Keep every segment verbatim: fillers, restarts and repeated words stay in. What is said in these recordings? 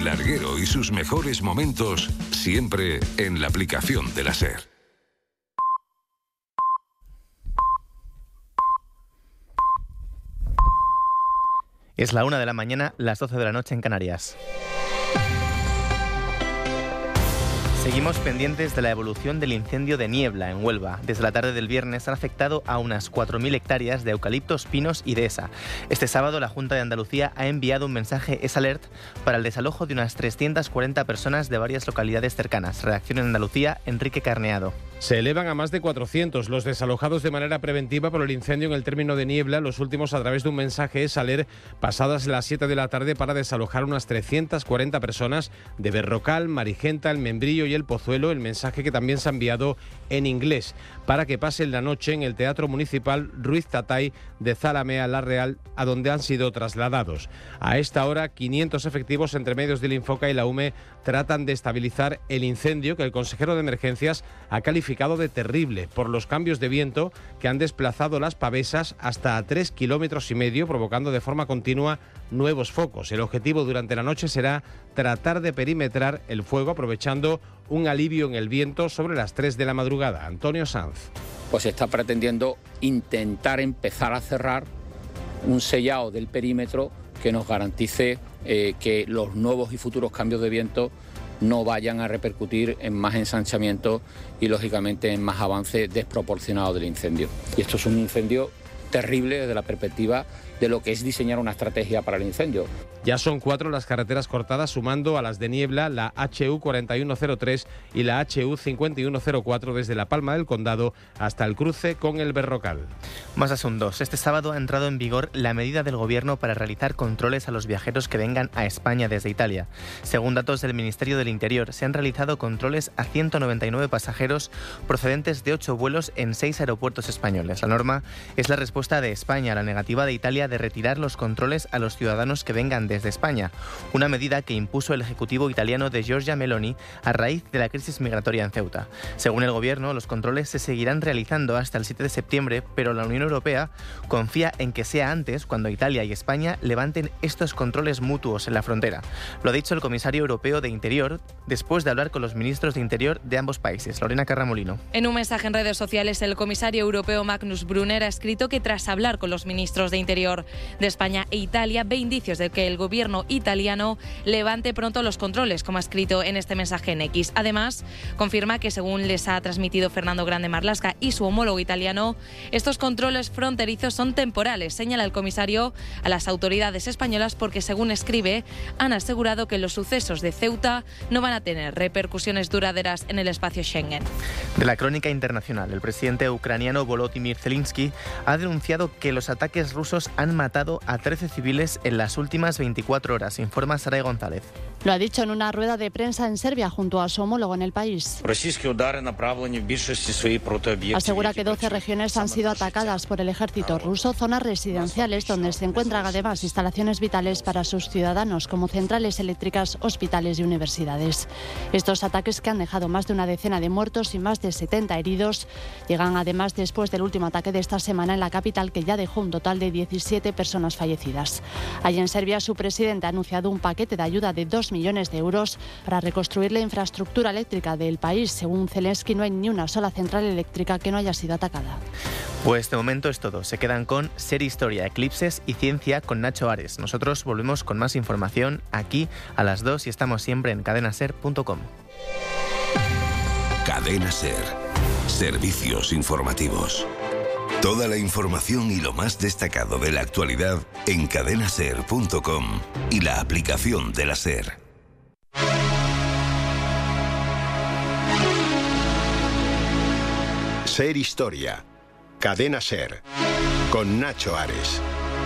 El larguero y sus mejores momentos siempre en la aplicación de la SER. Es la una de la mañana, las doce de la noche en Canarias. Seguimos pendientes de la evolución del incendio de Niebla en Huelva. Desde la tarde del viernes han afectado a unas cuatro mil hectáreas de eucaliptos, pinos y dehesa. Este sábado la Junta de Andalucía ha enviado un mensaje S-Alert para el desalojo de unas trescientas cuarenta personas de varias localidades cercanas. Redacción en Andalucía, Enrique Carneado. Se elevan a más de cuatrocientos los desalojados de manera preventiva por el incendio en el término de Niebla, los últimos a través de un mensaje S-Alert pasadas las siete de la tarde para desalojar unas trescientas cuarenta personas de Berrocal, Marigenta, El Membrillo y El Pozuelo. El mensaje que también se ha enviado en inglés para que pasen la noche en el Teatro Municipal Ruiz Tatay de Zalamea La Real, a donde han sido trasladados. A esta hora, quinientos efectivos entre medios del Infoca y la U M E tratan de estabilizar el incendio que el consejero de Emergencias ha calificado de terrible por los cambios de viento que han desplazado las pavesas hasta a tres kilómetros y medio, provocando de forma continua nuevos focos. El objetivo durante la noche será tratar de perimetrar el fuego aprovechando un alivio en el viento sobre las tres de la madrugada. Antonio Sanz. Pues se está pretendiendo intentar empezar a cerrar un sellado del perímetro que nos garantice eh, que los nuevos y futuros cambios de viento no vayan a repercutir en más ensanchamiento y, lógicamente, en más avance desproporcionado del incendio. Y esto es un incendio terrible desde la perspectiva de lo que es diseñar una estrategia para el incendio. Ya son cuatro las carreteras cortadas, sumando a las de Niebla, la H U cuarenta y uno cero tres y la H U cincuenta y uno cero cuatro desde La Palma del Condado hasta el cruce con el Berrocal. Más asuntos. Este sábado ha entrado en vigor la medida del Gobierno para realizar controles a los viajeros que vengan a España desde Italia. Según datos del Ministerio del Interior, se han realizado controles a ciento noventa y nueve pasajeros procedentes de ocho vuelos en seis aeropuertos españoles. La norma es la respuesta de España a la negativa de Italia de retirar los controles a los ciudadanos que vengan desde España, una medida que impuso el Ejecutivo italiano de Giorgia Meloni a raíz de la crisis migratoria en Ceuta. Según el Gobierno, los controles se seguirán realizando hasta el siete de septiembre, pero la Unión Europea confía en que sea antes cuando Italia y España levanten estos controles mutuos en la frontera. Lo ha dicho el comisario europeo de Interior después de hablar con los ministros de Interior de ambos países. Lorena Carramolino. En un mensaje en redes sociales, el comisario europeo Magnus Brunner ha escrito que tras hablar con los ministros de Interior de España e Italia, ve indicios de que el gobierno italiano levante pronto los controles, como ha escrito en este mensaje en X. Además, confirma que, según les ha transmitido Fernando Grande Marlaska y su homólogo italiano, estos controles fronterizos son temporales, señala el comisario a las autoridades españolas, porque, según escribe, han asegurado que los sucesos de Ceuta no van a tener repercusiones duraderas en el espacio Schengen. De la crónica internacional, el presidente ucraniano Volodymyr Zelensky ha denunciado que los ataques rusos han matado a trece civiles en las últimas veinticuatro horas, informa Saray González. Lo ha dicho en una rueda de prensa en Serbia junto a su homólogo en el país. Asegura que doce regiones han sido atacadas por el ejército ruso, zonas residenciales donde se encuentran además instalaciones vitales para sus ciudadanos, como centrales eléctricas, hospitales y universidades. Estos ataques, que han dejado más de una decena de muertos y más de setenta heridos, llegan además después del último ataque de esta semana en la capital, que ya dejó un total de diecisiete personas fallecidas. Allí en Serbia, su presidente ha anunciado un paquete de ayuda de dos millones de euros para reconstruir la infraestructura eléctrica del país. Según Zelensky, no hay ni una sola central eléctrica que no haya sido atacada. Pues de momento es todo. Se quedan con Ser Historia, Eclipses y Ciencia con Nacho Ares. Nosotros volvemos con más información aquí a las dos y estamos siempre en cadena ser punto com. Cadena Ser. Servicios informativos. Toda la información y lo más destacado de la actualidad en cadena ser punto com y la aplicación de la SER. Ser Historia. Cadena Ser. Con Nacho Ares.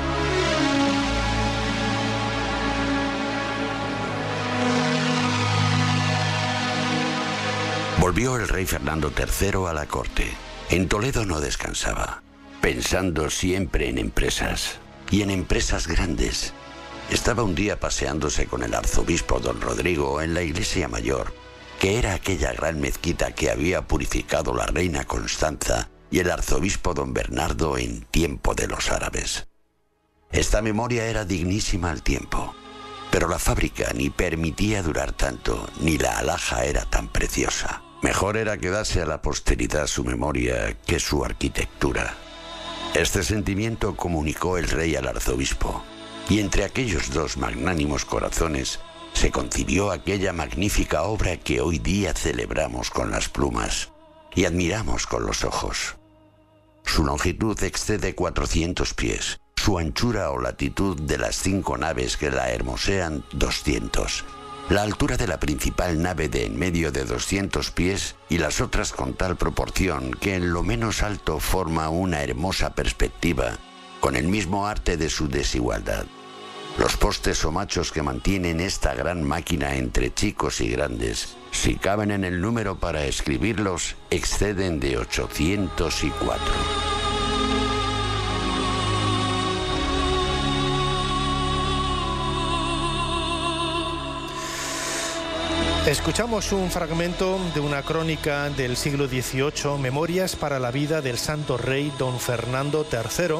Volvió el rey Fernando tercero a la corte. En Toledo no descansaba, pensando siempre en empresas, y en empresas grandes. Estaba un día paseándose con el arzobispo don Rodrigo en la iglesia mayor, que era aquella gran mezquita que había purificado la reina Constanza y el arzobispo don Bernardo en tiempo de los árabes. Esta memoria era dignísima al tiempo, Pero la fábrica ni permitía durar tanto, ni la alhaja era tan preciosa. Mejor era quedarse a la posteridad su memoria que su arquitectura. Este sentimiento comunicó el rey al arzobispo, y entre aquellos dos magnánimos corazones se concibió aquella magnífica obra que hoy día celebramos con las plumas y admiramos con los ojos. Su longitud excede cuatrocientos pies, su anchura o latitud de las cinco naves que la hermosean doscientos, la altura de la principal nave de en medio de doscientos pies y las otras con tal proporción que en lo menos alto forma una hermosa perspectiva con el mismo arte de su desigualdad. Los postes o machos que mantienen esta gran máquina entre chicos y grandes, si caben en el número para escribirlos, exceden de ochocientos cuatro. Escuchamos un fragmento de una crónica del siglo dieciocho, Memorias para la vida del santo rey don Fernando tercero,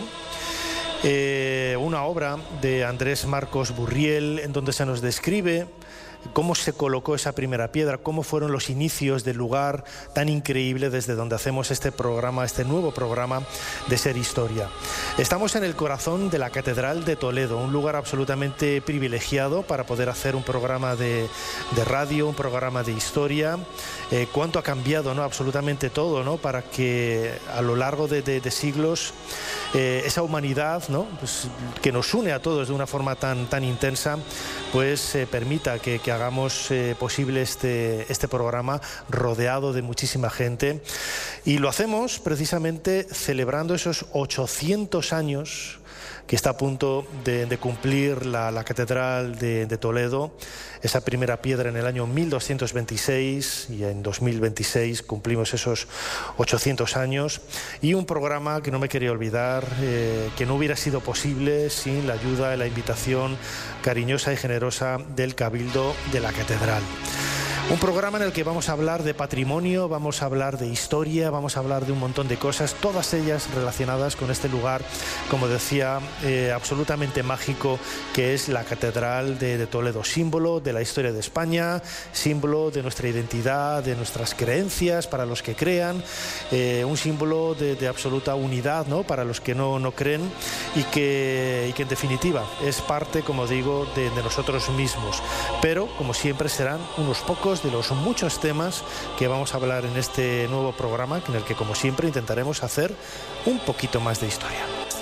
eh, una obra de Andrés Marcos Burriel, en donde se nos describe cómo se colocó esa primera piedra, cómo fueron los inicios del lugar tan increíble desde donde hacemos este programa, este nuevo programa de Ser Historia. Estamos en el corazón de la Catedral de Toledo, un lugar absolutamente privilegiado para poder hacer un programa de, de radio, un programa de historia. Eh, cuánto ha cambiado, ¿no? Absolutamente todo, ¿no? Para que a lo largo de, de, de siglos eh, esa humanidad, ¿no? Pues, que nos une a todos de una forma tan, tan intensa, pues eh, permita que, que hagamos eh, posible este, este programa rodeado de muchísima gente. Y lo hacemos precisamente celebrando esos ochocientos años que está a punto de, de cumplir la, la Catedral de, de Toledo, esa primera piedra en el año mil doscientos veintiséis, y en dos mil veintiséis cumplimos esos ochocientos años, y un programa que no me quería olvidar, eh, que no hubiera sido posible sin la ayuda y la invitación cariñosa y generosa del Cabildo de la Catedral. Un programa en el que vamos a hablar de patrimonio, vamos a hablar de historia, vamos a hablar de un montón de cosas, todas ellas relacionadas con este lugar, como decía, eh, absolutamente mágico, que es la Catedral de, de Toledo, símbolo de la historia de España, símbolo de nuestra identidad, de nuestras creencias para los que crean, eh, un símbolo de, de absoluta unidad, ¿no? Para los que no, no creen, y que, y que en definitiva es parte, como digo, de, de nosotros mismos. Pero, como siempre, serán unos pocos de los muchos temas que vamos a hablar en este nuevo programa, en el que, como siempre, intentaremos hacer un poquito más de historia.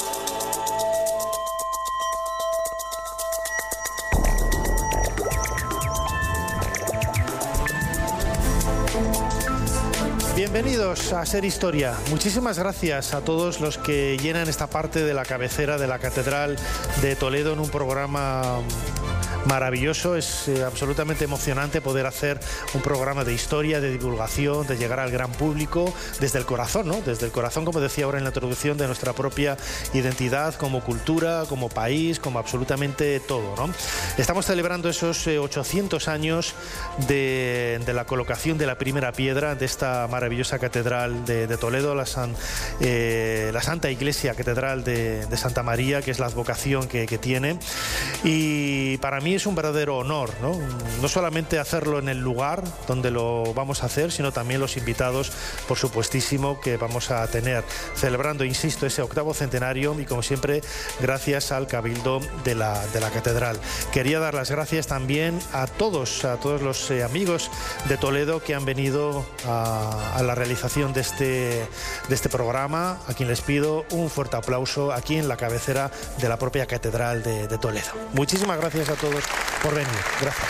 Bienvenidos a Ser Historia. Muchísimas gracias a todos los que llenan esta parte de la cabecera de la Catedral de Toledo en un programa maravilloso. Es eh, absolutamente emocionante poder hacer un programa de historia, de divulgación, de llegar al gran público desde el corazón, ¿no? Desde el corazón, como decía ahora en la introducción, de nuestra propia identidad como cultura, como país, como absolutamente todo, ¿no? Estamos celebrando esos eh, ochocientos años de, de la colocación de la primera piedra de esta maravillosa Catedral de, de Toledo, la, San, eh, la Santa Iglesia Catedral de, de Santa María, que es la advocación que, que tiene. Y para mí es un verdadero honor, ¿no? No solamente hacerlo en el lugar donde lo vamos a hacer, sino también los invitados, por supuestísimo, que vamos a tener, celebrando, insisto, ese octavo centenario, y como siempre, gracias al Cabildo de la, de la Catedral. Quería dar las gracias también a todos, a todos los eh, amigos de Toledo que han venido a, a la realización de este, de este programa, a quien les pido un fuerte aplauso aquí en la cabecera de la propia Catedral de, de Toledo. Muchísimas gracias a todos por venir. Gracias.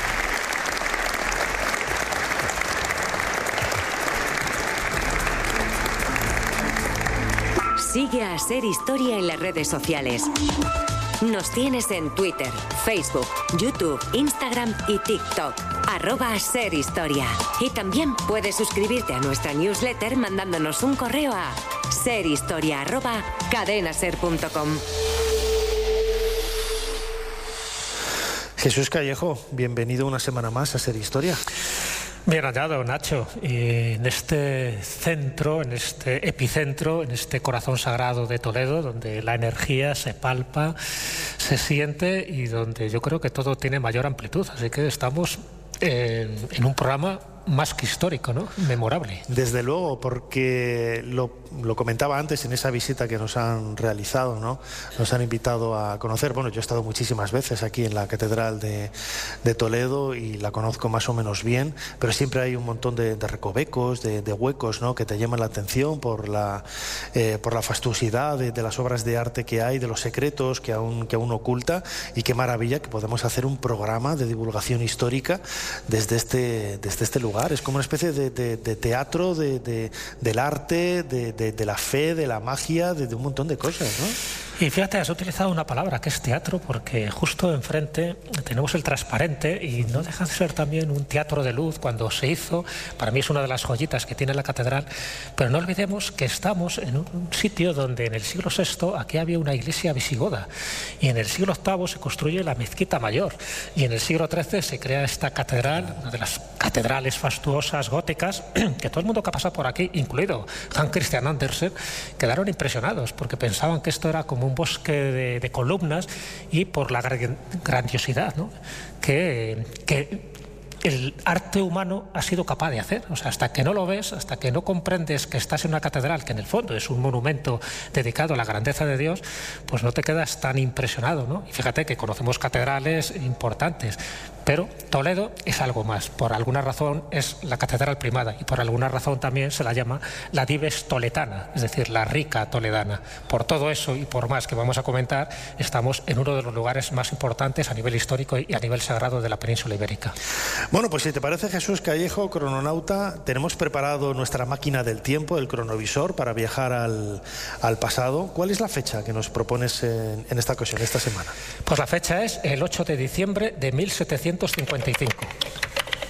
Sigue a Ser Historia en las redes sociales. Nos tienes en Twitter, Facebook, YouTube, Instagram y TikTok. Arroba Ser Historia. Y también puedes suscribirte a nuestra newsletter mandándonos un correo a serhistoria arroba cadenaser punto com. Jesús Callejo, bienvenido una semana más a Ser Historia. Bien hallado, Nacho. Y en este centro, en este epicentro, en este corazón sagrado de Toledo, donde la energía se palpa, se siente y donde yo creo que todo tiene mayor amplitud. Así que estamos en, en un programa más que histórico, ¿no? Memorable. Desde luego, porque lo, lo comentaba antes en esa visita que nos han realizado, ¿no? Nos han invitado a conocer, bueno, yo he estado muchísimas veces aquí en la Catedral de, de Toledo y la conozco más o menos bien, pero siempre hay un montón de, de recovecos, de, de huecos, ¿no? Que te llaman la atención por la, eh, por la fastuosidad de, de las obras de arte que hay, de los secretos que aún, que aún oculta, y qué maravilla que podemos hacer un programa de divulgación histórica desde este, desde este lugar. Es como una especie de, de, de teatro de, de, del arte, de, de, de la fe, de la magia, de, de un montón de cosas, ¿no? Y fíjate, has utilizado una palabra que es teatro, porque justo enfrente tenemos el transparente y no deja de ser también un teatro de luz. Cuando se hizo, para mí es una de las joyitas que tiene la catedral, pero no olvidemos que estamos en un sitio donde en el siglo sexto aquí había una iglesia visigoda y en el siglo octavo se construye la mezquita mayor y en el siglo trece se crea esta catedral, una de las catedrales fastuosas góticas que todo el mundo que ha pasado por aquí, incluido Hans Christian Andersen, quedaron impresionados porque pensaban que esto era como un bosque de, de columnas y por la grandiosidad, ¿no? que, que el arte humano ha sido capaz de hacer. O sea, hasta que no lo ves, hasta que no comprendes que estás en una catedral, que en el fondo es un monumento dedicado a la grandeza de Dios, pues no te quedas tan impresionado, ¿no? Y fíjate que conocemos catedrales importantes, pero Toledo es algo más. Por alguna razón es la catedral primada y por alguna razón también se la llama la Dives Toletana, es decir, la rica toledana. Por todo eso y por más que vamos a comentar, estamos en uno de los lugares más importantes a nivel histórico y a nivel sagrado de la península ibérica. Bueno, pues si te parece, Jesús Callejo, crononauta, tenemos preparado nuestra máquina del tiempo, el cronovisor, para viajar al, al pasado. ¿Cuál es la fecha que nos propones en, en esta ocasión, esta semana? Pues la fecha es el ocho de diciembre de mil setecientos cincuenta y cinco.